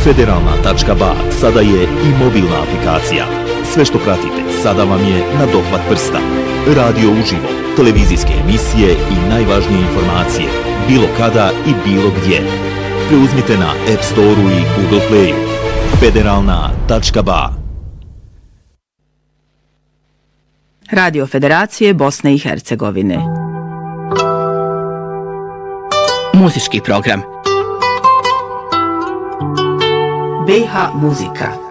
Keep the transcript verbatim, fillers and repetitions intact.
Federalna tačka ba sada je i mobilna aplikacija. Sve što pratite sada vam je na dohvat prsta. Radio uživo, televizijske emisije i najvažnije informacije, bilo kada i bilo gdje. Preuzmite na App Store-u i Google Play-u. Federalna tačka ba. Radio Federacije Bosne i Hercegovine. Muzički program. B H muzika.